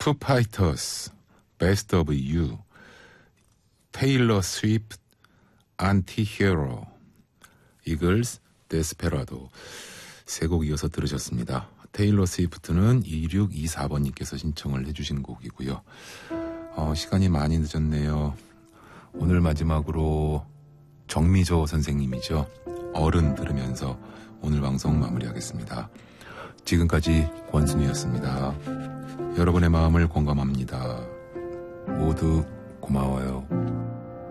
Foo Fighters, Best of You, 테일러 스위프트, Anti-Hero, 이글스, Desperado 세 곡 이어서 들으셨습니다. 테일러 스위프트는 2624번님께서 신청을 해주신 곡이고요. 시간이 많이 늦었네요. 오늘 마지막으로 정미조 선생님이죠. 어른 들으면서 오늘 방송 마무리하겠습니다. 지금까지 권순우였습니다. 여러분의 마음을 공감합니다. 모두 고마워요.